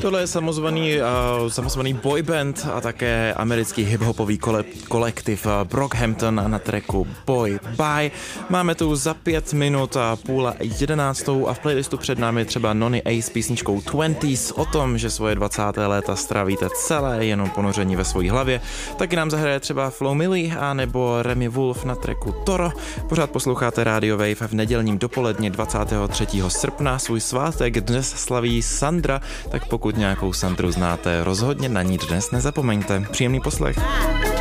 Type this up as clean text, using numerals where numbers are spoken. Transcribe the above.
Tohle je samozvaný boyband a také americký hiphopový kolektiv Brockhampton na tracku Boy Bye. Máme tu za 5 minut a půl 11 a v playlistu před námi třeba Nonny A s písničkou 20s o tom, že svoje 20. léta stravíte celé jenom ponoření ve svojí hlavě. Taky nám zahraje třeba Flo Milli a nebo Remy Wolf na tracku Toro. Pořád posloucháte Radio Wave a v nedělním dopoledně 23. srpna svůj svátek dnes slaví Sandra, tak pokud nějakou Sandru znáte, rozhodně na ní dnes nezapomeňte. Příjemný poslech.